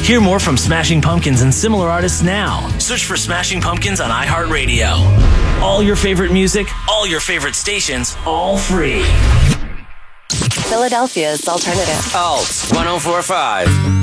Hear more from Smashing Pumpkins and similar artists now. Search for Smashing Pumpkins on iHeartRadio. All your favorite music, all your favorite stations, all free. Philadelphia's alternative. Alt 1045.